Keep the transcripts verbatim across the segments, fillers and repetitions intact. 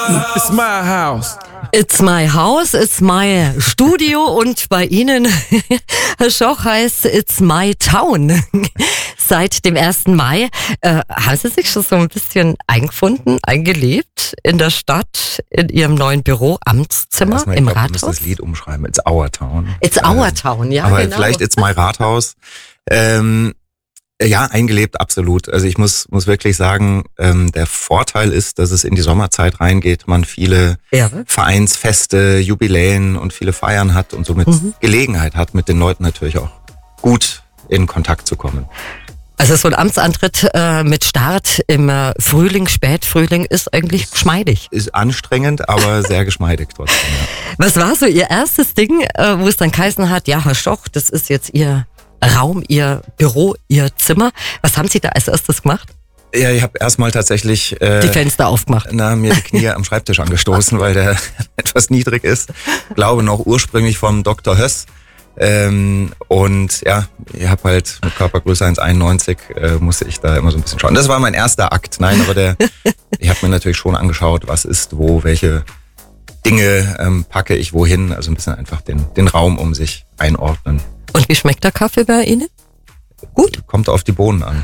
It's my house. It's my house, it's my Studio und bei Ihnen, Herr Schoch, heißt It's my town. Seit dem ersten Mai. Äh, haben Sie sich schon so ein bisschen eingefunden, eingelebt in der Stadt, in Ihrem neuen Büro, Amtszimmer, Erstmal, im ich glaub, Rathaus? Wir müssen das Lied umschreiben. It's our town. It's our town, ja, aber genau. vielleicht It's my Rathaus. Ähm, Ja, eingelebt, absolut. Also ich muss muss wirklich sagen, ähm, der Vorteil ist, dass es in die Sommerzeit reingeht, man viele Ja. Vereinsfeste, Jubiläen und viele Feiern hat und somit Mhm. Gelegenheit hat, mit den Leuten natürlich auch gut in Kontakt zu kommen. Also so ein Amtsantritt äh, mit Start im äh, Frühling, Spätfrühling ist eigentlich geschmeidig. Ist anstrengend, aber sehr geschmeidig trotzdem. Ja. Was war so Ihr erstes Ding, äh, wo es dann geheißen hat, ja, Herr Schoch, das ist jetzt Ihr Raum, Ihr Büro, Ihr Zimmer. Was haben Sie da als erstes gemacht? Ja, ich habe erstmal tatsächlich äh, Die Fenster aufgemacht. na, mir die Knie am Schreibtisch angestoßen, weil der etwas niedrig ist. Glaube noch ursprünglich vom Doktor Höss. Ähm, und ja, ich habe halt mit Körpergröße eins Komma einundneunzig äh, musste ich da immer so ein bisschen schauen. Das war mein erster Akt. Nein, aber der, ich habe mir natürlich schon angeschaut, was ist wo, welche Dinge ähm, packe ich wohin. Also ein bisschen einfach den, den Raum um sich einordnen. Und wie schmeckt der Kaffee bei Ihnen? Gut. Kommt auf die Bohnen an.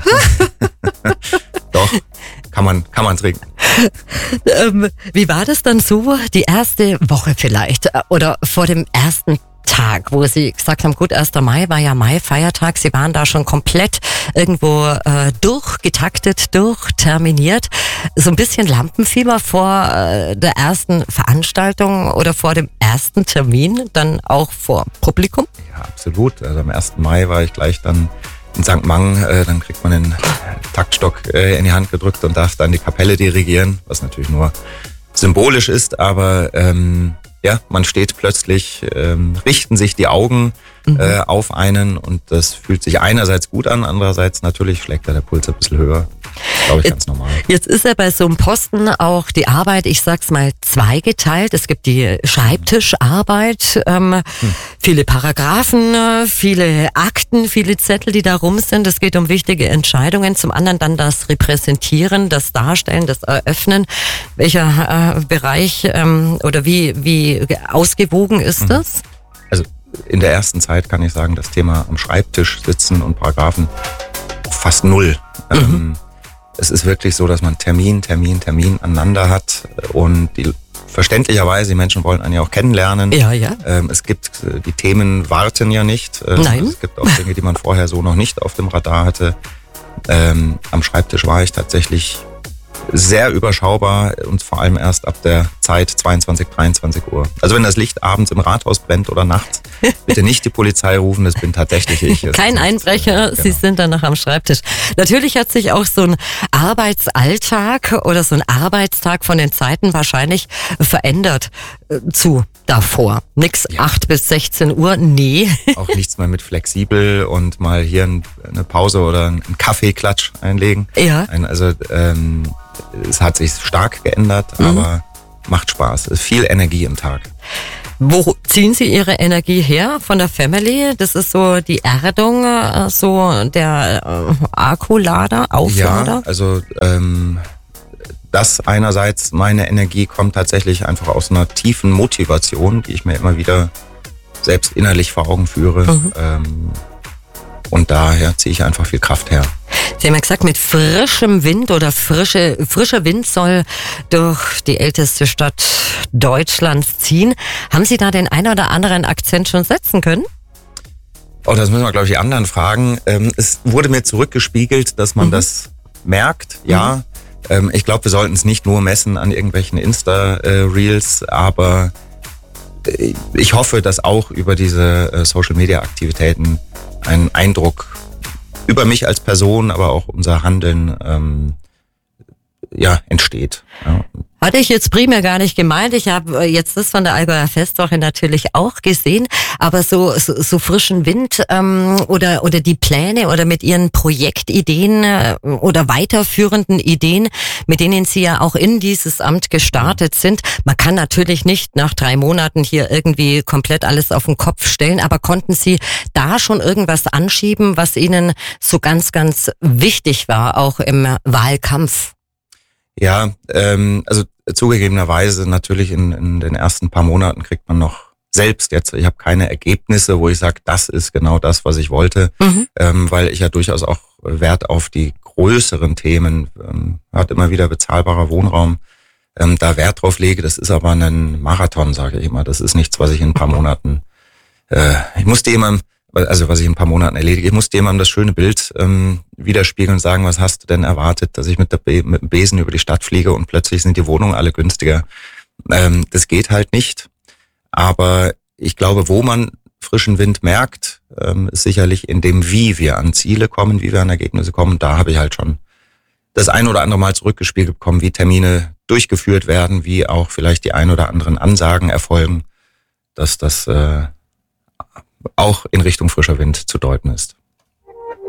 Doch, kann man, kann man trinken. Ähm, wie war das dann so, die erste Woche vielleicht äh, oder vor dem ersten Tag, wo Sie gesagt haben, gut, erster Mai war ja Mai-Feiertag, Sie waren da schon komplett irgendwo äh, durchgetaktet, durchterminiert. So ein bisschen Lampenfieber vor äh, der ersten Veranstaltung oder vor dem ersten Termin, dann auch vor Publikum? Ja, absolut. Also am ersten Mai war ich gleich dann in Sankt Mang, äh, dann kriegt man den Taktstock äh, in die Hand gedrückt und darf dann die Kapelle dirigieren, was natürlich nur symbolisch ist, aber ähm, ja, man steht plötzlich, ähm, richten sich die Augen Mhm. äh, auf einen und das fühlt sich einerseits gut an, andererseits natürlich schlägt da der Puls ein bisschen höher. Das glaube ich ganz normal. Jetzt ist ja bei so einem Posten auch die Arbeit, ich sag's mal, zweigeteilt. Es gibt die Schreibtischarbeit, ähm, hm. viele Paragraphen, äh, viele Akten, viele Zettel, die da rum sind. Es geht um wichtige Entscheidungen. Zum anderen dann das Repräsentieren, das Darstellen, das Eröffnen. Welcher äh, Bereich ähm, oder wie, wie ausgewogen ist Mhm. das? Also in der ersten Zeit kann ich sagen, das Thema am Schreibtisch sitzen und Paragraphen fast null. Mhm. Ähm, es ist wirklich so, dass man Termin, Termin, Termin aneinander hat und die verständlicherweise, die Menschen wollen einen ja auch kennenlernen. Ja, ja. Ähm, es gibt, die Themen warten ja nicht. Ähm, Nein. Es gibt auch Dinge, die man vorher so noch nicht auf dem Radar hatte. Ähm, am Schreibtisch war ich tatsächlich sehr überschaubar und vor allem erst ab der Zeit zweiundzwanzig, dreiundzwanzig Uhr. Also wenn das Licht abends im Rathaus brennt oder nachts, bitte nicht die Polizei rufen, das bin tatsächlich ich. Das Kein ist, Einbrecher, äh, genau. Sie sind dann noch am Schreibtisch. Natürlich hat sich auch so ein Arbeitsalltag oder so ein Arbeitstag von den Zeiten wahrscheinlich verändert äh, zu davor. Nix Ja. acht bis sechzehn Uhr, nee. Auch nichts mehr mit flexibel und mal hier ein, eine Pause oder einen Kaffeeklatsch einlegen. Ja. Ein, also ähm, es hat sich stark geändert, Mhm. aber macht Spaß. Es ist viel Energie im Tag. Wo ziehen Sie Ihre Energie her? Von der Family? Das ist so die Erdung, äh, so der äh, Akkulader, Auflader? Ja, also ähm, das einerseits, meine Energie kommt tatsächlich einfach aus einer tiefen Motivation, die ich mir immer wieder selbst innerlich vor Augen führe. Mhm. Ähm, und daher ziehe ich einfach viel Kraft her. Sie haben ja gesagt, mit frischem Wind oder frische, frischer Wind soll durch die älteste Stadt Deutschlands ziehen. Haben Sie da den einen oder anderen Akzent schon setzen können? Oh, das müssen wir, glaube ich, die anderen fragen. Ähm, es wurde mir zurückgespiegelt, dass man Mhm. das merkt, ja. Mhm. Ähm, ich glaube, wir sollten es nicht nur messen an irgendwelchen Insta-Reels, aber äh, ich hoffe, dass auch über diese äh, Social-Media-Aktivitäten ein Eindruck über mich als Person, aber auch unser Handeln ähm, ja, entsteht. Ja. Hatte ich jetzt primär gar nicht gemeint. Ich habe jetzt das von der Allgäuer Festwoche natürlich auch gesehen, aber so so, so frischen Wind ähm, oder oder die Pläne oder mit Ihren Projektideen äh, oder weiterführenden Ideen, mit denen Sie ja auch in dieses Amt gestartet sind. Man kann natürlich nicht nach drei Monaten hier irgendwie komplett alles auf den Kopf stellen, aber konnten Sie da schon irgendwas anschieben, was Ihnen so ganz, ganz wichtig war, auch im Wahlkampf? Ja, ähm, also zugegebenerweise natürlich in, in den ersten paar Monaten kriegt man noch selbst jetzt, ich habe keine Ergebnisse, wo ich sage, das ist genau das, was ich wollte, mhm. ähm, weil ich ja durchaus auch Wert auf die größeren Themen, ähm, hat immer wieder bezahlbarer Wohnraum, ähm, da Wert drauf lege. Das ist aber ein Marathon, sage ich immer. Das ist nichts, was ich in ein paar Monaten, äh, ich musste jemandem, also was ich in ein paar Monaten erledige, ich musste jemandem das schöne Bild ähm, widerspiegeln und sagen, was hast du denn erwartet, dass ich mit, der Be- mit dem Besen über die Stadt fliege und plötzlich sind die Wohnungen alle günstiger. Ähm, das geht halt nicht. Aber ich glaube, wo man frischen Wind merkt, ähm, ist sicherlich in dem, wie wir an Ziele kommen, wie wir an Ergebnisse kommen. Da habe ich halt schon das ein oder andere Mal zurückgespiegelt bekommen, wie Termine durchgeführt werden, wie auch vielleicht die ein oder anderen Ansagen erfolgen, dass das äh, auch in Richtung frischer Wind zu deuten ist.